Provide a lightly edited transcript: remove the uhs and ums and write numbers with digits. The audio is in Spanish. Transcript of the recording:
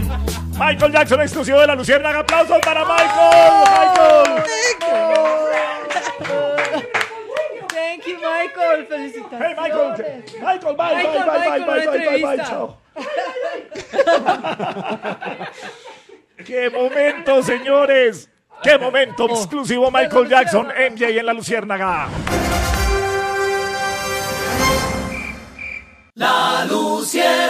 Michael Jackson, exclusivo de La Luciérnaga. ¡Aplausos para Michael! Thank you, Michael. Felicitaciones. Hey, Michael, bye, chao. ¡Qué momento, señores! ¡Qué momento! Exclusivo Michael Jackson, MJ en La Luciérnaga. La Luciérnaga.